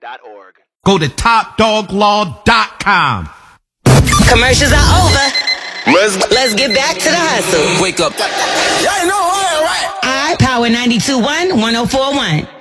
topdoglaw.org. Go to topdoglaw.com. Commercials are over. Let's get back to the hustle. Wake up. Y'all know, all right. I Power 92.1, 104.1.